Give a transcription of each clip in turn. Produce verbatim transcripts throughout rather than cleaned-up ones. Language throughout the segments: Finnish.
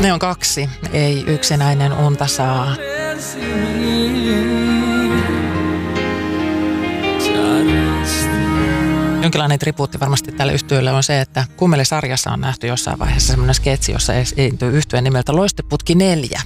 Ne on kaksi, ei yksinäinen unta saa. Jonkinlainen tribuutti varmasti tälle yhtyeelle on se, että Kummeli-sarjassa on nähty jossain vaiheessa semmoinen sketsi, jossa esiintyy yhtyeen nimeltä Loisteputki neljä.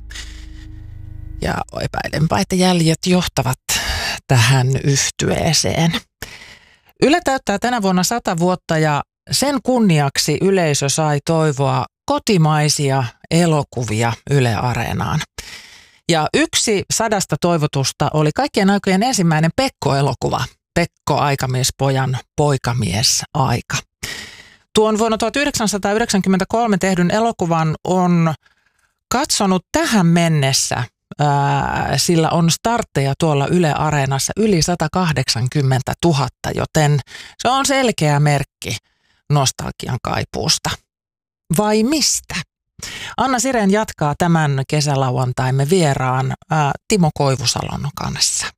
Ja epäilenpä, että jäljet johtavat tähän yhtyeeseen. Yle täyttää tänä vuonna sata vuotta ja sen kunniaksi yleisö sai toivoa kotimaisia elokuvia Yle Areenaan. Ja yksi sadasta toivotusta oli kaikkien aikojen ensimmäinen Pekko-elokuva. Pekko Aikamiespojan poikamies-aika. Tuon vuonna tuhatyhdeksänsataayhdeksänkymmentäkolme tehdyn elokuvan on katsonut tähän mennessä, ää, sillä on startteja tuolla Yle Areenassa yli sata kahdeksankymmentätuhatta, joten se on selkeä merkki nostalgian kaipuusta. Vai mistä? Anna Siren jatkaa tämän kesälauantaimme vieraan ää, Timo Koivusalon kanssa.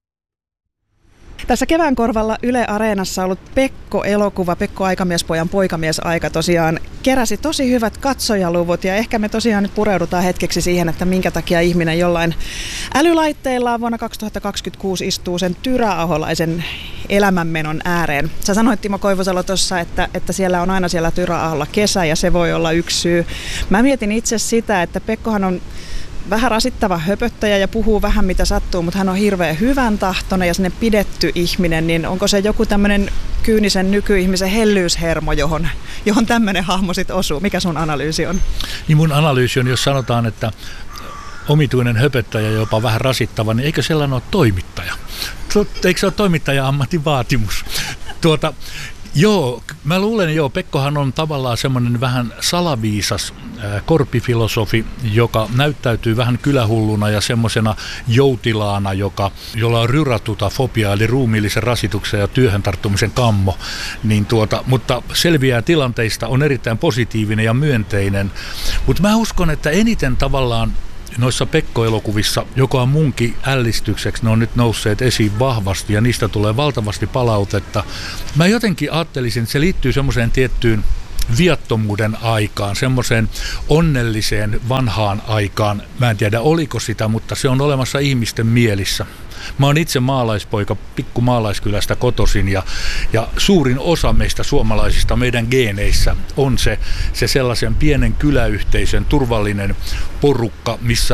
Tässä kevään korvalla Yle Areenassa ollut Pekko-elokuva, Pekko Aikamiespojan poikamiesaika tosiaan keräsi tosi hyvät katsojaluvut ja ehkä me tosiaan nyt pureudutaan hetkeksi siihen, että minkä takia ihminen jollain älylaitteillaan vuonna kaksituhattakaksikymmentäkuusi istuu sen tyräaholaisen elämänmenon ääreen. Sä sanoit Timo Koivusalo tuossa, että, että siellä on aina siellä Tyräaholla kesä ja se voi olla yksi syy. Mä mietin itse sitä, että Pekkohan on vähän rasittava höpöttäjä ja puhuu vähän mitä sattuu, mutta hän on hirveän hyvän tahtoinen ja sinne pidetty ihminen, niin onko se joku tämmöinen kyynisen nykyihmisen hellyyshermo, johon, johon tämmöinen hahmo sitten osuu? Mikä sun analyysi on? Niin mun analyysi on, jos sanotaan, että omituinen höpöttäjä jopa vähän rasittava, niin eikö sellainen ole toimittaja? Eikö se ole toimittaja-ammatin vaatimus? Tuota, Joo, mä luulen, joo, Pekkohan on tavallaan semmoinen vähän salaviisas ää, korpifilosofi, joka näyttäytyy vähän kylähulluna ja semmoisena joutilaana, joka, jolla on ryratutafobia, eli ruumiillisen rasituksen ja työhön tarttumisen kammo, niin tuota, mutta selviää tilanteista, on erittäin positiivinen ja myönteinen, mutta mä uskon, että eniten tavallaan noissa Pekko-elokuvissa, joka on munkin ällistykseksi, ne on nyt nousseet esiin vahvasti ja niistä tulee valtavasti palautetta. Mä jotenkin ajattelisin, että se liittyy semmoiseen tiettyyn viattomuuden aikaan, semmoiseen onnelliseen vanhaan aikaan. Mä en tiedä oliko sitä, mutta se on olemassa ihmisten mielissä. Mä oon itse maalaispoika, pikku maalaiskylästä kotoisin ja, ja suurin osa meistä suomalaisista meidän geeneissä on se, se sellaisen pienen kyläyhteisön turvallinen porukka, missä